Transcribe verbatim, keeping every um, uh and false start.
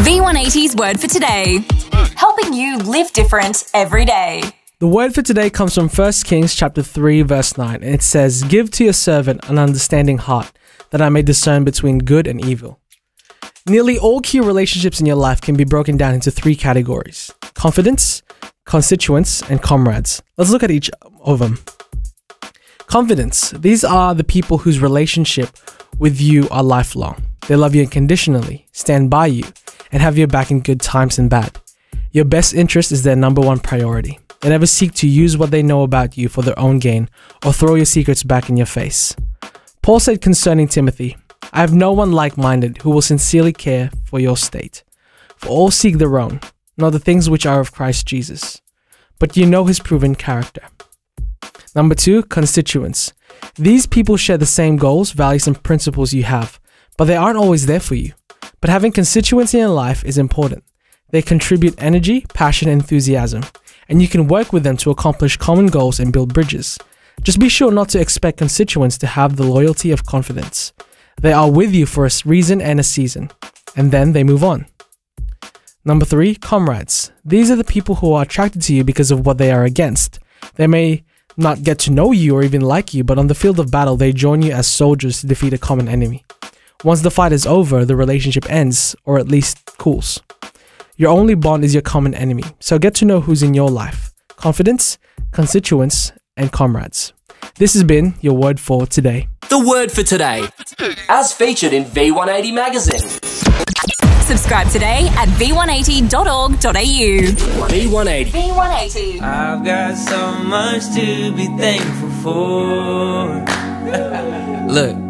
V one eighty's word for today. Helping you live different every day. The word for today comes from First Kings chapter three verse nine, and it says, "Give to your servant an understanding heart, that I may discern between good and evil." Nearly all key relationships in your life can be broken down into three categories: confidants, constituents, and comrades. Let's look at each of them. Confidants. These are the people whose relationship with you are lifelong. They love you unconditionally, stand by you, and have your back in good times and bad. Your best interest is their number one priority. They never seek to use what they know about you for their own gain or throw your secrets back in your face. Paul said concerning Timothy, "I have no one like-minded who will sincerely care for your state. For all seek their own, not the things which are of Christ Jesus. But you know his proven character." Number two, constituents. These people share the same goals, values, and principles you have, but they aren't always there for you. But having constituents in your life is important. They contribute energy, passion, and enthusiasm, and you can work with them to accomplish common goals and build bridges. Just be sure not to expect constituents to have the loyalty of confidence. They are with you for a reason and a season, and then they move on. Number three, comrades. These are the people who are attracted to you because of what they are against. They may not get to know you or even like you, but on the field of battle, they join you as soldiers to defeat a common enemy. Once the fight is over, the relationship ends, or at least cools. Your only bond is your common enemy, so get to know who's in your life: confidants, constituents, and comrades. This has been your word for today. The word for today, as featured in V one eighty magazine. Subscribe today at v one eighty dot org dot a u. V one eighty. V one eighty. I've got so much to be thankful for. Look.